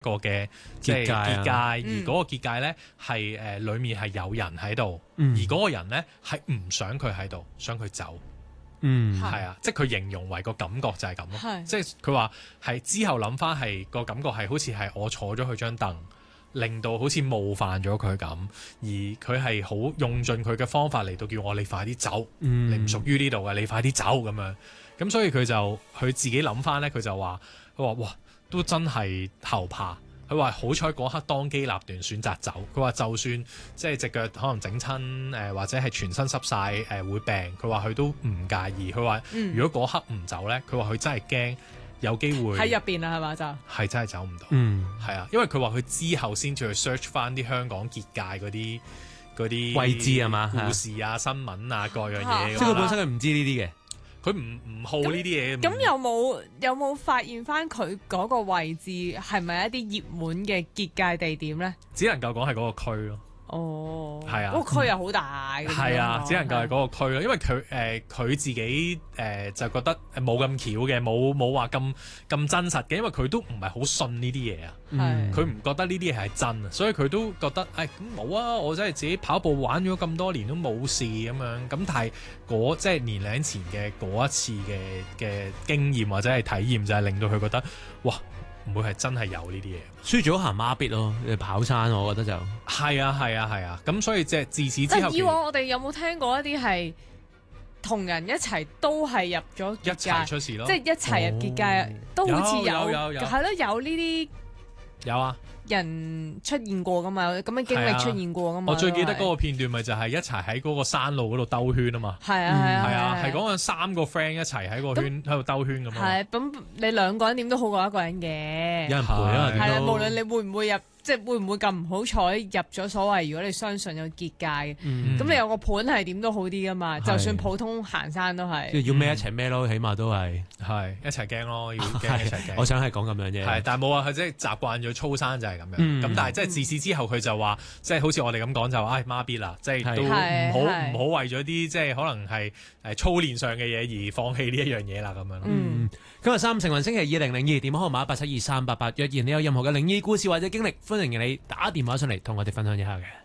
個嘅即係結界，而嗰個結界咧係裡面係有人喺度，而嗰個人咧係唔想佢喺度，想佢走。係啊，即係佢形容為個感覺就係咁咯。即係佢話係之後諗翻係個感覺係好似係我坐咗佢張凳，令到好似冒犯咗佢咁，而佢係好用盡佢嘅方法嚟到叫我你快啲走，你唔屬於呢度嘅，你快啲走咁樣。咁所以佢自己諗翻咧，佢話哇都真係後怕。佢話好彩嗰刻當機立斷選擇走。佢話就算即係隻腳可能整親或者係全身濕晒會病，佢話佢都唔介意。佢話如果嗰刻唔走咧，佢話佢真係驚有機會喺入邊啦，係嘛，就係真係走唔到。係啊，因為佢話佢之後先至去 search 翻啲香港結界嗰啲位置係嘛， 故事啊、新聞啊各樣嘢。 即係佢本身佢唔知呢啲嘅。 佢唔好呢啲嘢。 咁有冇發現翻佢嗰個位置係咪一啲熱門嘅結界地點咧？ 只能夠講係嗰個區咯。 哦， 係啊， 嗰個區又好大。 係啊，只能夠係嗰個區咯，因為佢自己就覺得冇咁巧嘅，冇話咁真實嘅，因為佢都唔係好信呢啲嘢啊。佢唔覺得呢啲嘢係真啊，所以佢都覺得咁冇啊，我真係自己跑步玩咗咁多年都冇事咁樣。咁但係即係年零前嘅嗰一次嘅經驗或者係體驗，就係令到佢覺得哇！唔會係真係有呢啲嘢， 所以最好行孖咇咯，你跑山我覺得就係啊，咁所以即係自此之後， 以往我哋有冇聽過一啲係同人一齊都係入咗結界， 一齊出事咯， 即係一齊入結界，都好似有係咯，有呢啲有啊人出現過噶嘛，咁嘅經歷出現過噶嘛。 我最記得嗰個片段咪就係一齊喺嗰個山路嗰度兜圈啊嘛。係啊，係講緊3個 friend 一齊喺個圈喺度兜圈咁啊。 係咁，你2個人點都好過1個人嘅。 有人陪啊， 係啦，無論你會唔會入。即係會唔會咁唔好彩入咗所謂？如果你相信有結界嘅，咁你有個盤係點都好啲噶嘛？就算普通行山都係。 要孭一齊孭咯，起碼都係一齊驚咯，要驚一齊驚。 我想係講咁樣啫。係， 但係冇話佢即係習慣咗操山就係咁樣。咁但係即係自此之後，佢就話即係好似我哋咁講就話，孖咇啦，即係都唔好為咗啲即係可能係操練上嘅嘢而放棄呢一樣嘢啦咁樣。 今日3成雲星期2002，電話號碼872388，若然你有任何嘅靈異故事或者經歷，歡迎你打電話上嚟同我哋分享一下嘅。